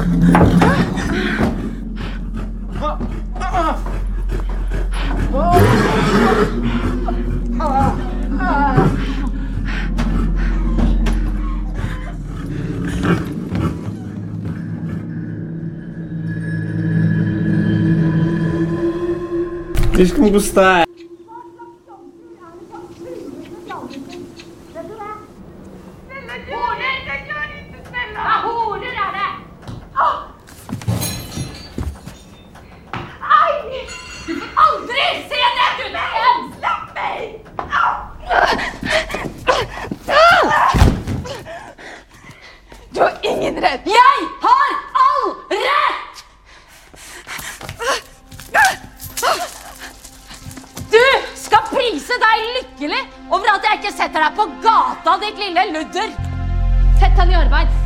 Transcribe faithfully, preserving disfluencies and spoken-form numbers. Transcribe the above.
Слишком густая. Du har ingen rett. Jeg har all rett! Du skal prise deg lykkelig over at jeg ikke setter deg på gata, ditt lille ludder. Sett deg i arbeid.